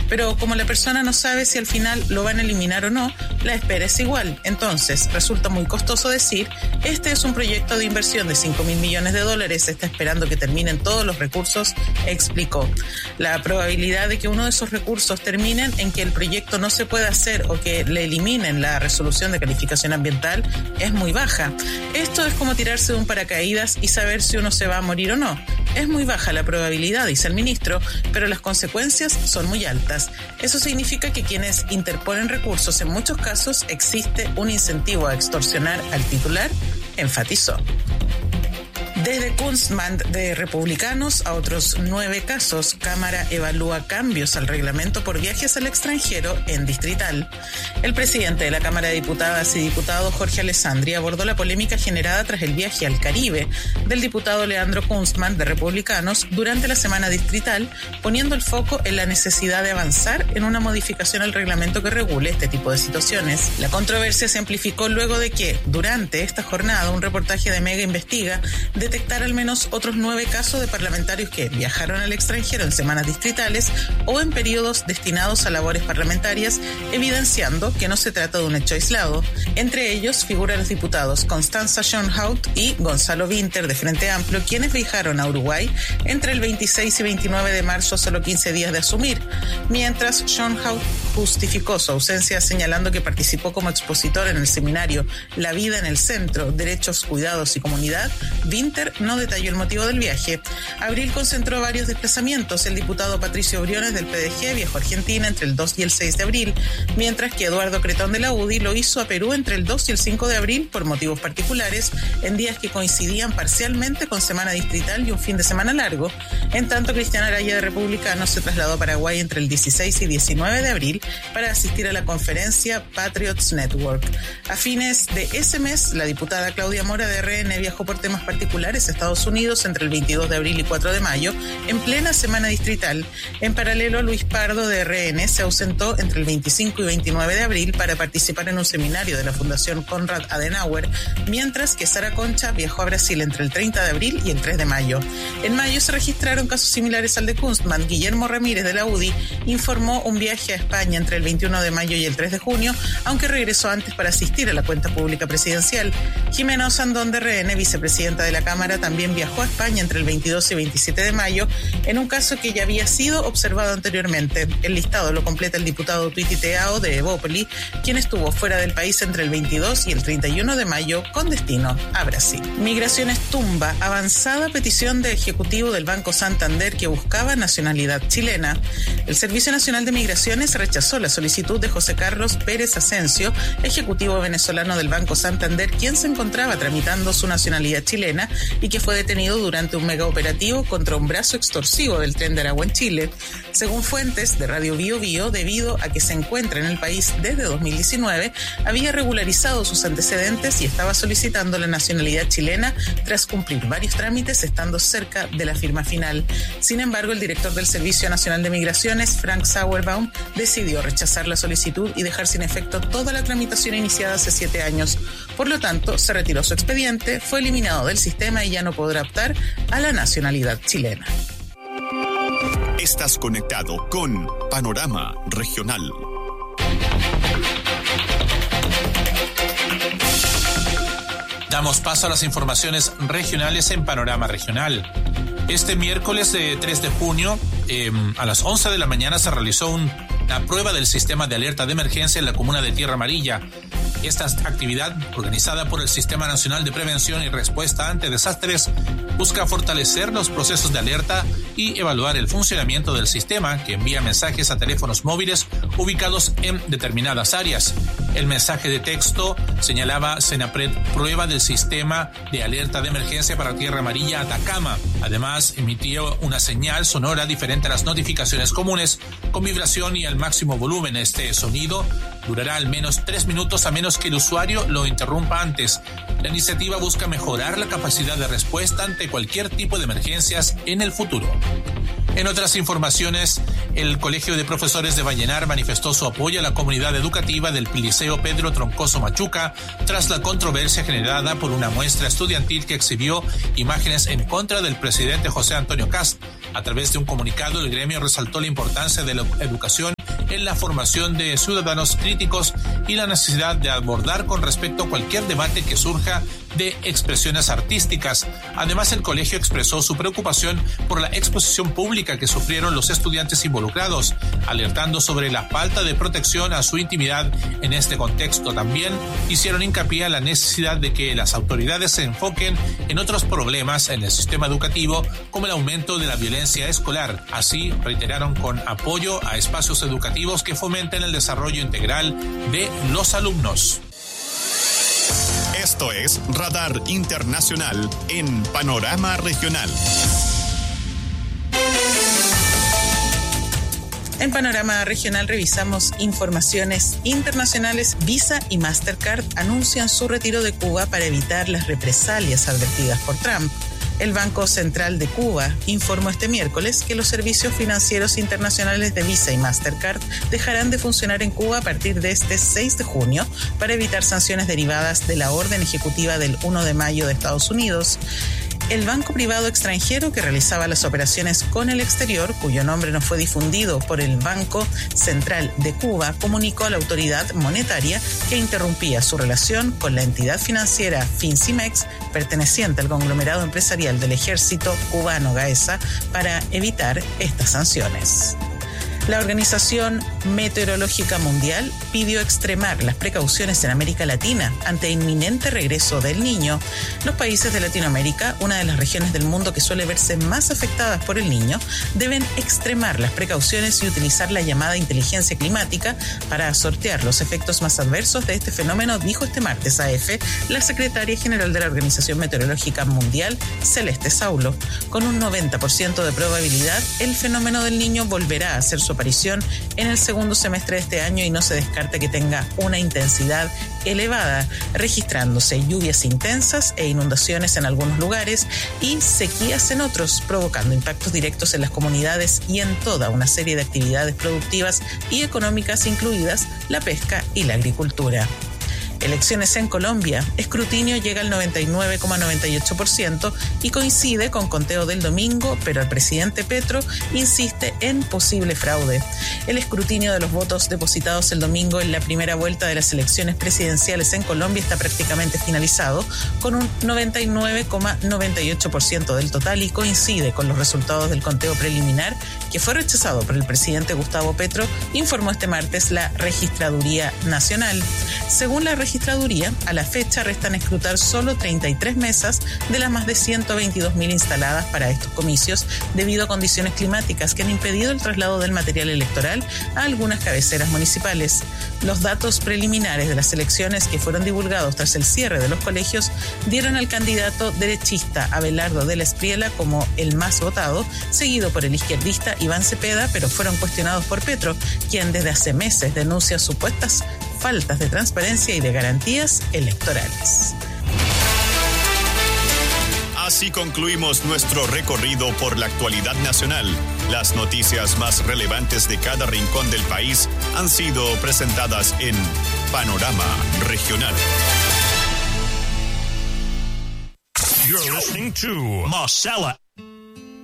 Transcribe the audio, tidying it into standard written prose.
pero como la persona no sabe si al final lo van a eliminar o no, la espera es igual. Entonces, resulta muy costoso decir, este es un proyecto de inversión de $5.000 millones, está esperando que terminen todos los recursos, explicó. La probabilidad de que uno de esos recursos terminen en que el proyecto no se pueda hacer o que le eliminen la resolución de calificación ambiental es muy baja. Esto es como tirarse de un paracaídas y saber si uno se va a morir o no. Es muy baja la probabilidad, dice el ministro, pero las consecuencias son muy altas. Eso significa que quienes interponen recursos, en muchos casos existe un incentivo a extorsionar al titular, enfatizó. Desde Kunstmann de Republicanos a otros 9 casos, Cámara evalúa cambios al reglamento por viajes al extranjero en distrital. El presidente de la Cámara de Diputadas y Diputados, Jorge Alessandri, abordó la polémica generada tras el viaje al Caribe del diputado Leandro Kunstmann de Republicanos durante la semana distrital, poniendo el foco en la necesidad de avanzar en una modificación al reglamento que regule este tipo de situaciones. La controversia se amplificó luego de que, durante esta jornada, un reportaje de Mega Investiga detectar al menos otros 9 casos de parlamentarios que viajaron al extranjero en semanas distritales o en periodos destinados a labores parlamentarias, evidenciando que no se trata de un hecho aislado. Entre ellos figuran los diputados Constanza Schoenhout y Gonzalo Winter de Frente Amplio, quienes viajaron a Uruguay entre el 26 y 29 de marzo, solo 15 días de asumir, mientras Schoenhout justificó su ausencia señalando que participó como expositor en el seminario La vida en el centro, derechos, cuidados y comunidad. Winter no detalló el motivo del viaje. Abril concentró varios desplazamientos. El diputado Patricio Briones del PDG viajó a Argentina entre el 2 y el 6 de abril, mientras que Eduardo Cretón de la UDI lo hizo a Perú entre el 2 y el 5 de abril por motivos particulares, en días que coincidían parcialmente con semana distrital y un fin de semana largo. En tanto, Cristian Araya de Republicanos se trasladó a Paraguay entre el 16 y 19 de abril para asistir a la conferencia Patriots Network. A fines de ese mes, la diputada Claudia Mora de RN viajó por temas particulares a Estados Unidos entre el 22 de abril y 4 de mayo, en plena semana distrital. En paralelo, Luis Pardo de RN se ausentó entre el 25 y 29 de abril para participar en un seminario de la Fundación Konrad Adenauer, mientras que Sara Concha viajó a Brasil entre el 30 de abril y el 3 de mayo. En mayo se registraron casos similares al de Kunstmann. Guillermo Ramírez de la UDI informó un viaje a España entre el 21 de mayo y el 3 de junio, aunque regresó antes para asistir a la cuenta pública presidencial. Jimena Osandón de RN, vicepresidenta de la Cámara, también viajó a España entre el 22 y 27 de mayo, en un caso que ya había sido observado anteriormente. El listado lo completa el diputado Tuititeao de Evópoli, quien estuvo fuera del país entre el 22 y el 31 de mayo con destino a Brasil. Migraciones tumba avanzada petición de ejecutivo del Banco Santander que buscaba nacionalidad chilena. El Servicio Nacional de Migraciones rechazó la solicitud de José Carlos Pérez Asensio, ejecutivo venezolano del Banco Santander, quien se encontraba tramitando su nacionalidad chilena y que fue detenido durante un megaoperativo contra un brazo extorsivo del Tren de Aragua en Chile. Según fuentes de Radio Bio Bio, debido a que se encuentra en el país desde 2019, había regularizado sus antecedentes y estaba solicitando la nacionalidad chilena tras cumplir varios trámites, estando cerca de la firma final. Sin embargo, el director del Servicio Nacional de Migraciones, Frank Sauerbaum, decidió rechazar la solicitud y dejar sin efecto toda la tramitación iniciada hace 7 años. Por lo tanto, se retiró su expediente, fue eliminado del sistema y ya no podrá optar a la nacionalidad chilena. Estás conectado con Panorama Regional. Damos paso a las informaciones regionales en Panorama Regional. Este miércoles 3 de junio, a las 11 de la mañana, se realizó una prueba del sistema de alerta de emergencia en la comuna de Tierra Amarilla. Esta actividad, organizada por el Sistema Nacional de Prevención y Respuesta ante Desastres, busca fortalecer los procesos de alerta y evaluar el funcionamiento del sistema, que envía mensajes a teléfonos móviles ubicados en determinadas áreas. El mensaje de texto señalaba Senapred prueba del sistema de alerta de emergencia para Tierra Amarilla Atacama. Además, emitió una señal sonora diferente a las notificaciones comunes, con vibración y al máximo volumen. Este sonido durará al menos 3 minutos a menos que el usuario lo interrumpa antes. La iniciativa busca mejorar la capacidad de respuesta ante cualquier tipo de emergencias en el futuro. En otras informaciones, el Colegio de Profesores de Vallenar manifestó su apoyo a la comunidad educativa del Liceo Pedro Troncoso Machuca tras la controversia generada por una muestra estudiantil que exhibió imágenes en contra del presidente José Antonio Kast. A través de un comunicado, el gremio resaltó la importancia de la educación en la formación de ciudadanos críticos y la necesidad de abordar con respecto a cualquier debate que surja de expresiones artísticas. Además, el colegio expresó su preocupación por la exposición pública que sufrieron los estudiantes involucrados, alertando sobre la falta de protección a su intimidad en este contexto. También hicieron hincapié a la necesidad de que las autoridades se enfoquen en otros problemas en el sistema educativo, como el aumento de la violencia escolar. Así, reiteraron con apoyo a espacios educativos que fomenten el desarrollo integral de los alumnos. Esto es Radar Internacional en Panorama Regional. En Panorama Regional revisamos informaciones internacionales. Visa y Mastercard anuncian su retiro de Cuba para evitar las represalias advertidas por Trump. El Banco Central de Cuba informó este miércoles que los servicios financieros internacionales de Visa y Mastercard dejarán de funcionar en Cuba a partir de este 6 de junio para evitar sanciones derivadas de la orden ejecutiva del 1 de mayo de Estados Unidos. El banco privado extranjero que realizaba las operaciones con el exterior, cuyo nombre no fue difundido por el Banco Central de Cuba, comunicó a la autoridad monetaria que interrumpía su relación con la entidad financiera Fincimex, perteneciente al conglomerado empresarial del ejército cubano GAESA, para evitar estas sanciones. La Organización Meteorológica Mundial pidió extremar las precauciones en América Latina ante el inminente regreso del Niño. Los países de Latinoamérica, una de las regiones del mundo que suele verse más afectadas por el Niño, deben extremar las precauciones y utilizar la llamada inteligencia climática para sortear los efectos más adversos de este fenómeno, dijo este martes a EFE la secretaria general de la Organización Meteorológica Mundial, Celeste Saulo. Con un 90% de probabilidad, el fenómeno del Niño volverá a hacer su aparición en el segundo semestre de este año y no se descarta que tenga una intensidad elevada, registrándose lluvias intensas e inundaciones en algunos lugares y sequías en otros, provocando impactos directos en las comunidades y en toda una serie de actividades productivas y económicas, incluidas la pesca y la agricultura. Elecciones en Colombia. Escrutinio llega al 99,98% y coincide con conteo del domingo, pero el presidente Petro insiste en posible fraude. El escrutinio de los votos depositados el domingo en la primera vuelta de las elecciones presidenciales en Colombia está prácticamente finalizado, con un 99,98% del total y coincide con los resultados del conteo preliminar que fue rechazado por el presidente Gustavo Petro, informó este martes la Registraduría Nacional. Según la Registraduría, a la fecha restan escrutar solo 33 mesas de las más de 122.000 instaladas para estos comicios debido a condiciones climáticas que han impedido el traslado del material electoral a algunas cabeceras municipales. Los datos preliminares de las elecciones que fueron divulgados tras el cierre de los colegios dieron al candidato derechista Abelardo de la Espriella como el más votado, seguido por el izquierdista Iván Cepeda, pero fueron cuestionados por Petro, quien desde hace meses denuncia supuestas faltas de transparencia y de garantías electorales. Así concluimos nuestro recorrido por la actualidad nacional. Las noticias más relevantes de cada rincón del país han sido presentadas en Panorama Regional. You're listening to Marcella